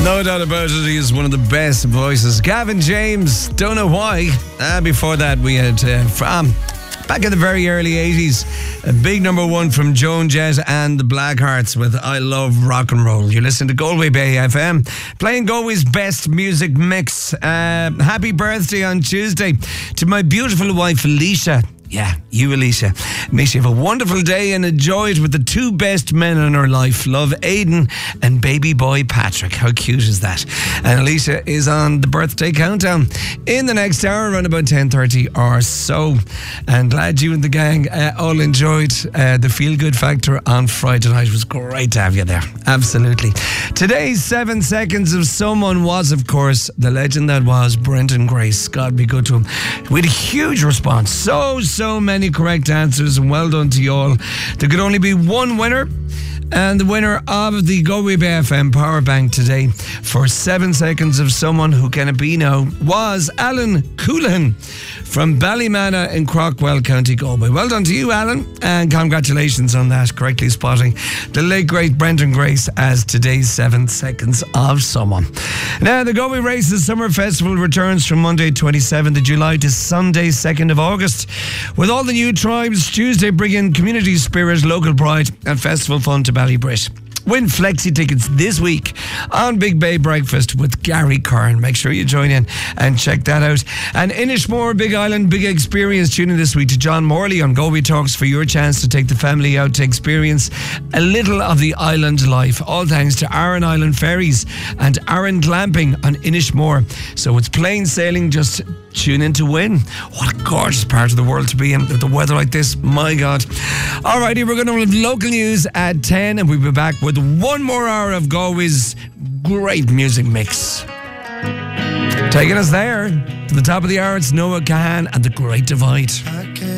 No doubt about it, he is one of the best voices. Gavin James, don't know why. Before that, we had from back in the very early 80s, a big number one from Joan Jett and the Blackhearts with I Love Rock and Roll. You listen to Galway Bay FM, playing Galway's best music mix. Happy birthday on Tuesday to my beautiful wife, Alicia. Yeah, you, Alicia. May she have a wonderful day and enjoy it with the two best men in her life. Love, Aidan and baby boy Patrick. How cute is that? And Alicia is on the birthday countdown in the next hour, around about 10:30 or so. And glad you and the gang all enjoyed the Feel Good Factor on Friday night. It was great to have you there. Absolutely. Today's 7 seconds of someone was, of course, the legend that was Brendan Grace. God be good to him. With a huge response. So many correct answers, and well done to you all. There could only be one winner, and the winner of the Galway Bay FM Power Bank today for 7 seconds of someone who can it be now was Alan Coolan from Ballymana in Crockwell, County Galway. Well done to you, Alan, and congratulations on that, correctly spotting the late great Brendan Grace as today's 7 seconds of someone. Now, the Galway Races Summer Festival returns from Monday 27th of July to Sunday 2nd of August, with all the new tribes Tuesday bringing community spirit, local pride and festival fun to Ballybrit. Win flexi tickets this week on Big Bay Breakfast with Gary Kern. Make sure you join in and check that out. And Inishmore, Big Island, Big Experience. Tune in this week to John Morley on Galway Talks for your chance to take the family out to experience a little of the island life. All thanks to Arran Island Ferries and Arran Glamping on Inishmore. So it's plain sailing, just tune in to win. What a gorgeous part of the world to be in with the weather like this. My God. Alrighty, we're going to have local news at 10 and we'll be back with one more hour of Galway's great music mix. Taking us there to the top of the hour, it's Noah Kahan and The Great Divide.